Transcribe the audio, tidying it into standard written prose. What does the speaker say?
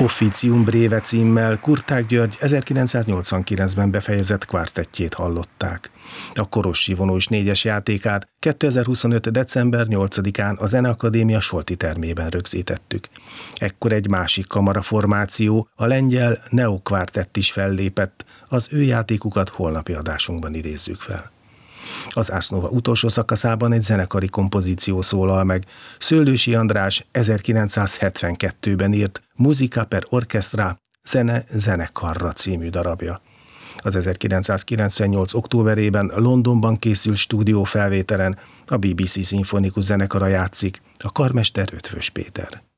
Officium Breve címmel Kurtág György 1989-ben befejezett kvártettjét hallották. A Korossi vonós 4-es játékát 2025. december 8-án a Zeneakadémia Solti termében rögzítettük. Ekkor egy másik kamaraformáció, a lengyel Neo Quartett is fellépett, az ő játékukat holnapi adásunkban idézzük fel. Az Ars Nova utolsó szakaszában egy zenekari kompozíció szólal meg. Szőlősi András 1972-ben írt Musica per Orchestra, Zene zenekarra című darabja. Az 1998. októberében Londonban készült stúdiófelvételen a BBC szimfonikus zenekara játszik, a karmester Eötvös Péter.